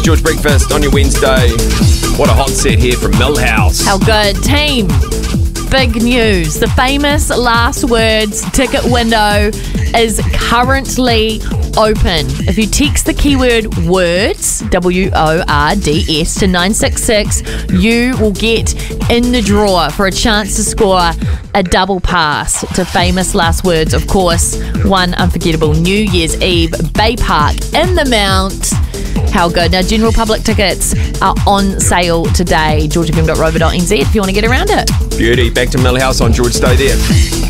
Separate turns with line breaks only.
George Breakfast on your Wednesday. What a hot set here from Millhouse.
How good. Team, big news. The famous Last Words ticket window is currently open. If you text the keyword WORDS, WORDS, to 966, you will get in the draw for a chance to score a double pass to famous Last Words. Of course, one unforgettable New Year's Eve Bay Park in the Mount. How good. Now, general public tickets are on sale today. georgefm.rover.nz if you want to get around it.
Beauty. Back to Millhouse on George. Stay there.